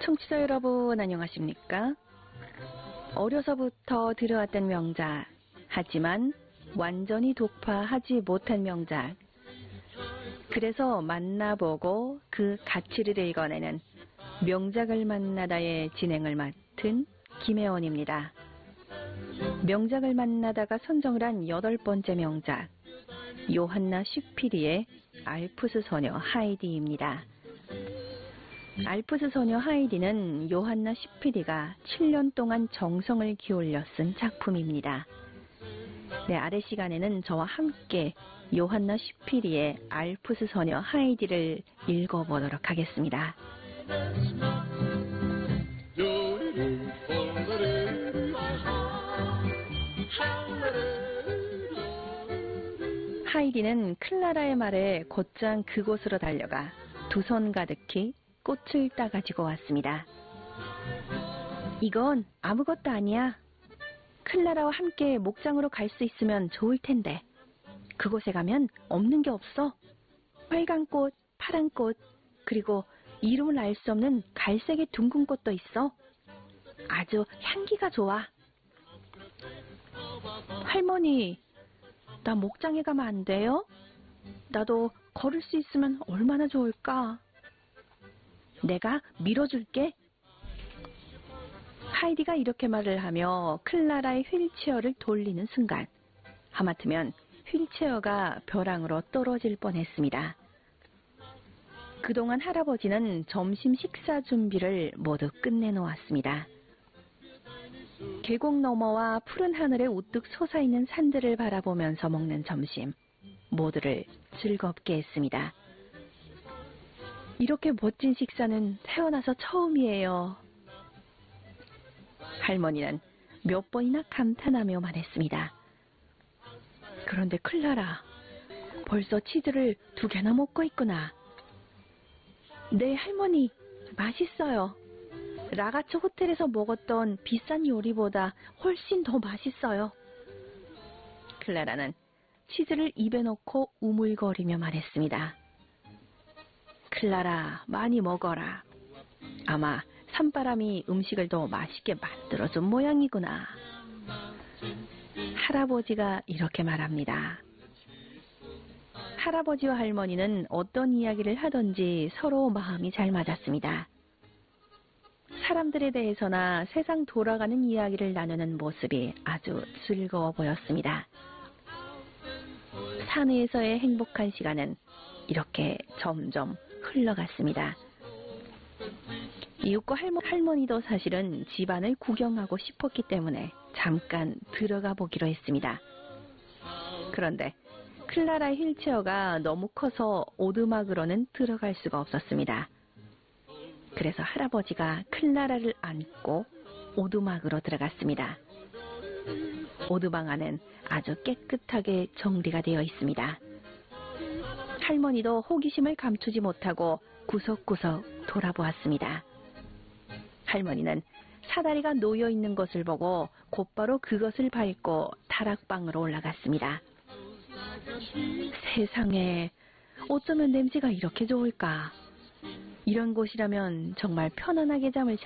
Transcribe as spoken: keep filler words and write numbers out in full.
청취자 여러분 안녕하십니까? 어려서부터 들어왔던 명작, 하지만 완전히 독파하지 못한 명작, 그래서 만나보고 그 가치를 읽어내는 명작을 만나다의 진행을 맡은 김혜원입니다. 명작을 만나다가 선정을 한 여덟 번째 명작, 요한나 슈피리의 알프스 소녀 하이디입니다. 알프스 소녀 하이디는 요한나 슈피리가 칠 년 동안 정성을 기울여 쓴 작품입니다. 네, 아래 시간에는 저와 함께 요한나 슈피리의 알프스 소녀 하이디를 읽어보도록 하겠습니다. 하이디는 클라라의 말에 곧장 그곳으로 달려가 두 손 가득히 꽃을 따가지고 왔습니다. 이건 아무것도 아니야. 클라라와 함께 목장으로 갈 수 있으면 좋을 텐데. 그곳에 가면 없는 게 없어. 빨간 꽃, 파란 꽃, 그리고 이름을 알 수 없는 갈색의 둥근 꽃도 있어. 아주 향기가 좋아. 할머니, 나 목장에 가면 안 돼요? 나도 걸을 수 있으면 얼마나 좋을까? 내가 밀어줄게. 하이디가 이렇게 말을 하며 클라라의 휠체어를 돌리는 순간, 하마터면 휠체어가 벼랑으로 떨어질 뻔했습니다. 그동안 할아버지는 점심 식사 준비를 모두 끝내놓았습니다. 계곡 너머와 푸른 하늘에 우뚝 솟아있는 산들을 바라보면서 먹는 점심, 모두를 즐겁게 했습니다. 이렇게 멋진 식사는 태어나서 처음이에요. 할머니는 몇 번이나 감탄하며 말했습니다. 그런데 클라라, 벌써 치즈를 두 개나 먹고 있구나. 네, 할머니, 맛있어요. 라가초 호텔에서 먹었던 비싼 요리보다 훨씬 더 맛있어요. 클라라는 치즈를 입에 넣고 우물거리며 말했습니다. 클라라, 많이 먹어라. 아마 산바람이 음식을 더 맛있게 만들어준 모양이구나. 할아버지가 이렇게 말합니다. 할아버지와 할머니는 어떤 이야기를 하던지 서로 마음이 잘 맞았습니다. 사람들에 대해서나 세상 돌아가는 이야기를 나누는 모습이 아주 즐거워 보였습니다. 산에서의 행복한 시간은 이렇게 점점 흘러갔습니다. 이웃과 할머니도 사실은 집안을 구경하고 싶었기 때문에 잠깐 들어가 보기로 했습니다. 그런데 클라라의 휠체어가 너무 커서 오두막으로는 들어갈 수가 없었습니다. 그래서 할아버지가 클라라를 안고 오두막으로 들어갔습니다. 오두막 안은 아주 깨끗하게 정리가 되어 있습니다. 할머니도 호기심을 감추지 못하고 구석구석 돌아보았습니다. 할머니는 사다리가 놓여 있는 것을 보고 곧바로 그것을 밟고 다락방으로 올라갔습니다. 세상에, 어쩌면 냄새가 이렇게 좋을까? 이런 곳이라면 정말 편안하게 잠을